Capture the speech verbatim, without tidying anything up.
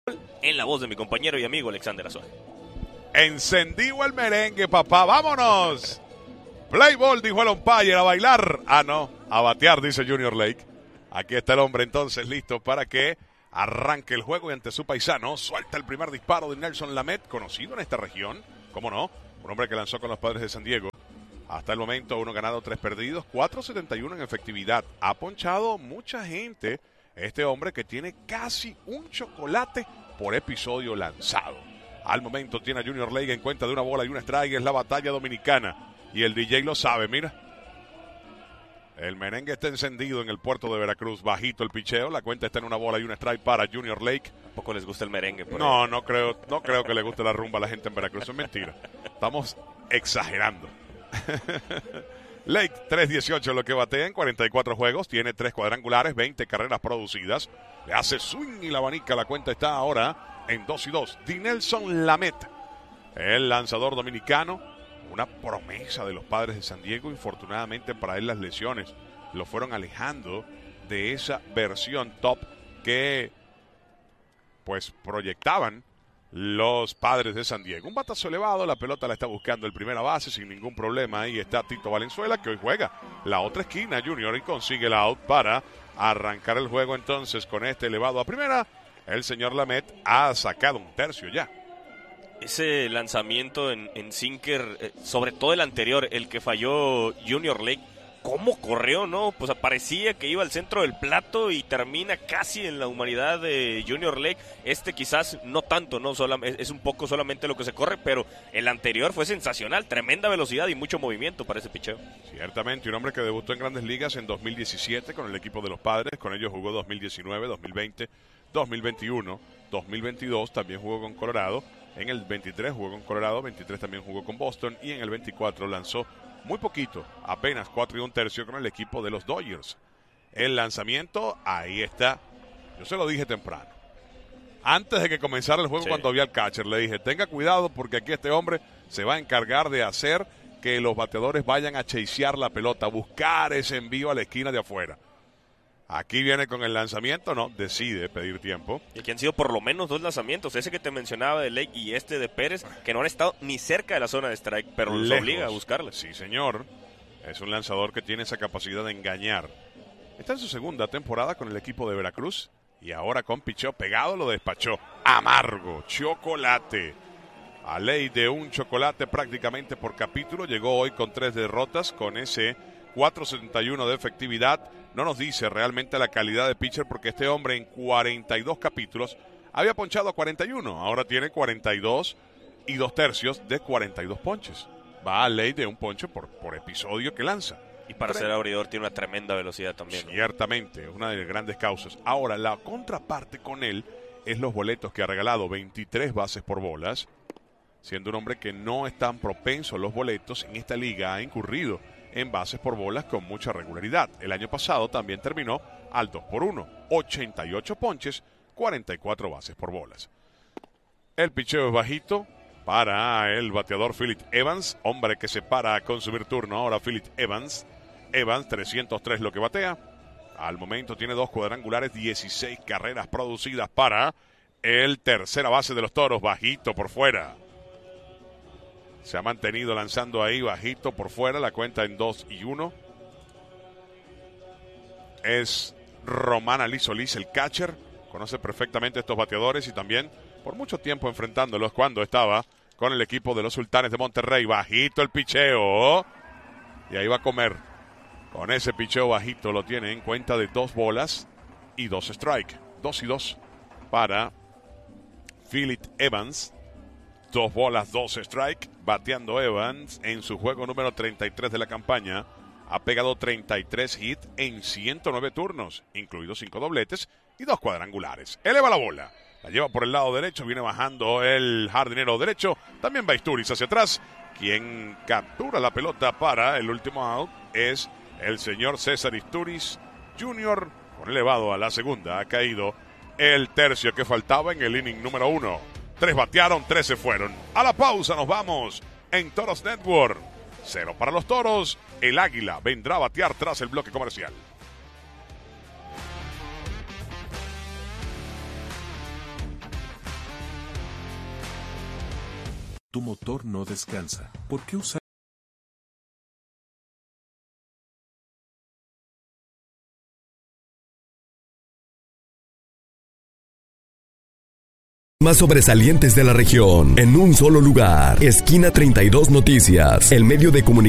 En la voz de mi compañero y amigo Alexander Azuela. Encendido el merengue, papá, vámonos. Play ball, dijo el umpire, a bailar. Ah, no, a batear, dice Junior Lake. Aquí está el hombre entonces listo para que arranque el juego y ante su paisano suelta el primer disparo de Nelson Lamet, conocido en esta región, cómo no, un hombre que lanzó con los Padres de San Diego. Hasta el momento, uno ganado, tres perdidos, cuatro setenta y uno en efectividad. Ha ponchado mucha gente este hombre que tiene casi un chocolate por episodio lanzado. Al momento tiene a Junior Lake en cuenta de una bola y una strike. Es la batalla dominicana y el D J lo sabe, mira. El merengue está encendido en el puerto de Veracruz. Bajito el picheo, la cuenta está en una bola y una strike para Junior Lake. ¿Tampoco les gusta el merengue? Por no, ahí? no creo, no creo que le guste la rumba a la gente en Veracruz. Es mentira. Estamos exagerando. Lake tres dieciocho lo que batea en cuarenta y cuatro juegos, tiene tres cuadrangulares, veinte carreras producidas, le hace swing y la abanica, la cuenta está ahora en dos y dos. Dinelson Lamet, el lanzador dominicano, una promesa de los Padres de San Diego. Infortunadamente para él las lesiones lo fueron alejando de esa versión top que pues proyectaban los Padres de San Diego. Un batazo elevado, la pelota la está buscando el primera base sin ningún problema. Ahí está Tito Valenzuela, que hoy juega la otra esquina, Junior, y consigue el out para arrancar el juego entonces con este elevado a primera. El señor Lamet ha sacado un tercio ya. Ese lanzamiento en, en sinker, eh, sobre todo el anterior, el que falló Junior Lake, ¿cómo corrió, no? Pues parecía que iba al centro del plato y termina casi en la humanidad de Junior Lake. Este quizás no tanto, no Solam- es, es un poco solamente lo que se corre, pero el anterior fue sensacional, tremenda velocidad y mucho movimiento para ese picheo. Ciertamente, un hombre que debutó en Grandes Ligas en dos mil diecisiete con el equipo de los Padres, con ellos jugó dos mil diecinueve, dos mil veinte, dos mil veintiuno, dos mil veintidós, también jugó con Colorado, en el veintitrés jugó con Colorado, veintitrés también jugó con Boston y en el veinticuatro lanzó muy poquito, apenas cuatro y un tercio con el equipo de los Dodgers. El lanzamiento, ahí está. Yo se lo dije temprano. Antes de que comenzara el juego, sí. Cuando vi al catcher, le dije, tenga cuidado porque aquí este hombre se va a encargar de hacer que los bateadores vayan a chasear la pelota, buscar ese envío a la esquina de afuera. Aquí viene con el lanzamiento, no, decide pedir tiempo. Y aquí han sido por lo menos dos lanzamientos, ese que te mencionaba de Lake y este de Pérez, que no han estado ni cerca de la zona de strike, pero los Lejos. obliga a buscarle. Sí, señor. Es un lanzador que tiene esa capacidad de engañar. Está en su segunda temporada con el equipo de Veracruz y ahora con picheo pegado lo despachó. Amargo, chocolate. A ley de un chocolate prácticamente por capítulo, llegó hoy con tres derrotas, con ese cuatro setenta y uno de efectividad. No nos dice realmente la calidad de pitcher porque este hombre en cuarenta y dos capítulos había ponchado a cuarenta y uno. Ahora tiene cuarenta y dos y dos tercios de cuarenta y dos ponches. Va a ley de un ponche por, por episodio que lanza. Y para Tre- ser abridor tiene una tremenda velocidad también, ¿no? Ciertamente, una de las grandes causas. Ahora, la contraparte con él es los boletos que ha regalado, veintitrés bases por bolas, siendo un hombre que no es tan propenso a los boletos. En esta liga ha incurrido en bases por bolas con mucha regularidad. El año pasado también terminó al dos por uno, ochenta y ocho ponches, cuarenta y cuatro bases por bolas. El picheo es bajito para el bateador Philip Evans, hombre que se para a consumir turno ahora Philip Evans. Evans, trescientos tres lo que batea. Al momento tiene dos cuadrangulares, dieciséis carreras producidas para el tercera base de los Toros, bajito por fuera. Se ha mantenido lanzando ahí bajito por fuera, la cuenta en dos y uno. Es Román Ali Solís el catcher, conoce perfectamente a estos bateadores y también por mucho tiempo enfrentándolos cuando estaba con el equipo de los Sultanes de Monterrey. Bajito el picheo y ahí va a comer. Con ese picheo bajito lo tiene en cuenta de dos bolas y dos strike. Dos y dos para Philip Evans. Dos bolas, dos strike, bateando Evans en su juego número treinta y tres de la campaña. Ha pegado treinta y tres hits en ciento nueve turnos, incluidos cinco dobletes y dos cuadrangulares. Eleva la bola, la lleva por el lado derecho, viene bajando el jardinero derecho. También va Isturiz hacia atrás. Quien captura la pelota para el último out es el señor César Isturiz junior Con elevado a la segunda ha caído el tercio que faltaba en el inning número uno. Tres batearon, tres se fueron. A la pausa nos vamos en Toros Network. Cero para los Toros. El Águila vendrá a batear tras el bloque comercial. tu motor no descansa. ¿Por qué usar? Más sobresalientes de la región, en un solo lugar. Esquina treinta y dos Noticias, el medio de comunicación